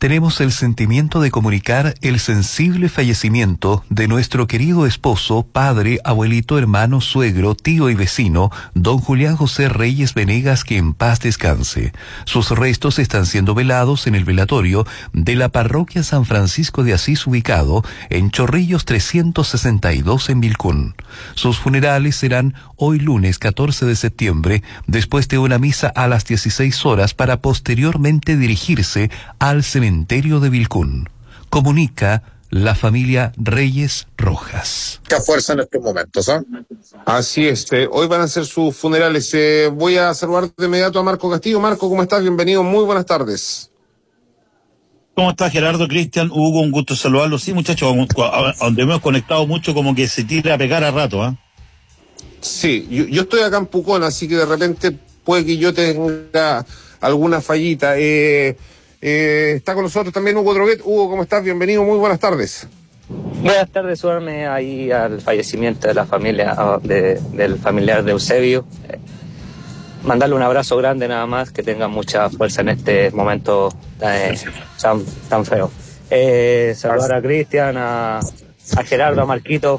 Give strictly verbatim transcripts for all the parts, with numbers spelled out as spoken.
Tenemos el sentimiento de comunicar el sensible fallecimiento de nuestro querido esposo, padre, abuelito, hermano, suegro, tío y vecino, don Julián José Reyes Venegas, que en paz descanse. Sus restos están siendo velados en el velatorio de la parroquia San Francisco de Asís, ubicado en Chorrillos trescientos sesenta y dos en Vilcún. Sus funerales serán hoy lunes catorce de septiembre, después de una misa a las dieciséis horas, para posteriormente dirigirse al cementerio de Vilcún. Comunica la familia Reyes Rojas. Qué fuerza en estos momentos, ¿ah? ¿eh? Así es, eh, hoy van a ser sus funerales. Eh, voy a saludar de inmediato a Marco Castillo. Marco, ¿cómo estás? Bienvenido, muy buenas tardes. ¿Cómo estás, Gerardo, Cristian, Hugo? Un gusto saludarlos. Sí, muchachos, a donde hemos conectado mucho, como que se tira a pegar a rato, ¿ah? ¿eh? Sí, yo, yo estoy acá en Pucón, así que de repente puede que yo tenga alguna fallita. Eh... Eh, está con nosotros también Hugo Droguet. Hugo, ¿cómo estás? Bienvenido, muy buenas tardes. Buenas tardes, sumarme ahí al fallecimiento de la familia, de, del familiar de Eusebio. Eh, mandarle un abrazo grande nada más, que tenga mucha fuerza en este momento eh, tan, tan feo. Eh, saludar a Cristian, a, a Gerardo, a Marquito.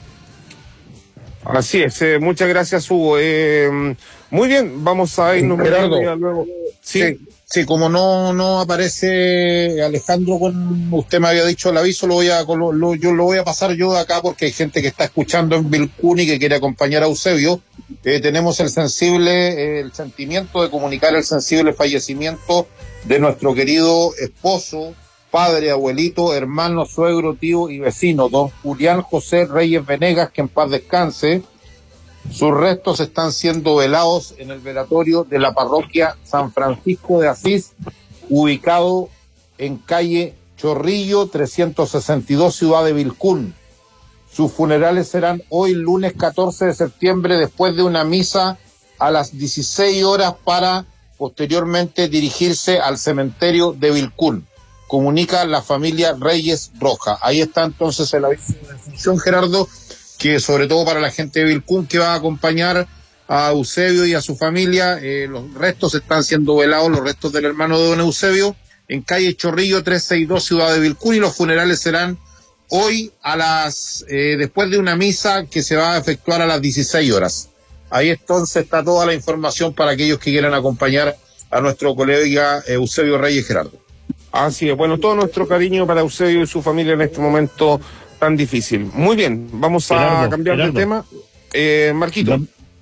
Así es, eh, muchas gracias, Hugo. Eh, muy bien, vamos a irnos Gerardo, luego. Sí. sí. Sí, como no no aparece Alejandro, con usted me había dicho el aviso, lo voy a lo, yo lo voy a pasar yo de acá, porque hay gente que está escuchando en Vilcún y que quiere acompañar a Eusebio. Eh, tenemos el sensible, eh, el sentimiento de comunicar el sensible fallecimiento de nuestro querido esposo, padre, abuelito, hermano, suegro, tío y vecino, don Julián José Reyes Venegas, que en paz descanse. Sus restos están siendo velados en el velatorio de la parroquia San Francisco de Asís, ubicado en calle Chorrillo trescientos sesenta y dos, ciudad de Vilcún. Sus funerales serán hoy lunes catorce de septiembre, después de una misa a las dieciséis horas, para posteriormente dirigirse al cementerio de Vilcún. Comunica la familia Reyes Rojas. Ahí está entonces el aviso de función, Gerardo, que sobre todo para la gente de Vilcún, que va a acompañar a Eusebio y a su familia. Eh, los restos están siendo velados, los restos del hermano de don Eusebio, en calle Chorrillo trescientos sesenta y dos, ciudad de Vilcún, y los funerales serán hoy a las eh, después de una misa que se va a efectuar a las dieciséis horas. Ahí entonces está toda la información para aquellos que quieran acompañar a nuestro colega Eusebio Reyes, Gerardo. Así es, bueno, todo nuestro cariño para Eusebio y su familia en este momento tan difícil. Muy bien, vamos a Gerardo, cambiar Gerardo. de tema. Eh, Marquito.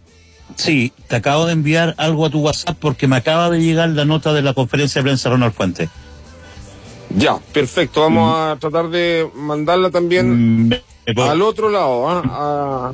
Sí, te acabo de enviar algo a tu WhatsApp porque me acaba de llegar la nota de la conferencia de prensa de Ronald Fuentes. Ya, perfecto. Vamos mm. a tratar de mandarla también mm, al otro lado. ¿eh? A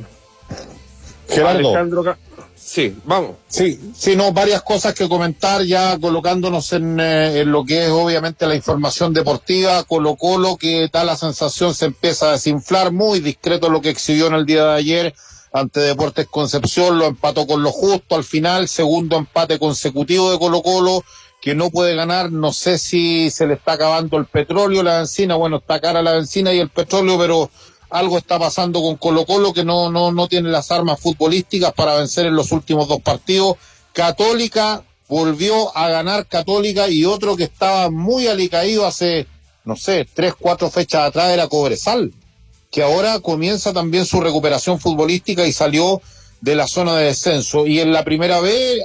Gerardo. Alejandro. Sí, vamos. Sí, sí, no, varias cosas que comentar, ya colocándonos en, eh, en lo que es obviamente la información deportiva. Colo Colo, que da la sensación, se empieza a desinflar, muy discreto lo que exhibió en el día de ayer ante Deportes Concepción, lo empató con lo justo al final, segundo empate consecutivo de Colo Colo, que no puede ganar. No sé si se le está acabando el petróleo, la benzina, bueno, está cara la benzina y el petróleo, pero algo está pasando con Colo Colo, que no, no, no tiene las armas futbolísticas para vencer en los últimos dos partidos. Católica volvió a ganar, Católica, y otro que estaba muy alicaído hace, no sé, tres, cuatro fechas atrás era Cobresal, que ahora comienza también su recuperación futbolística y salió de la zona de descenso. Y en la primera vez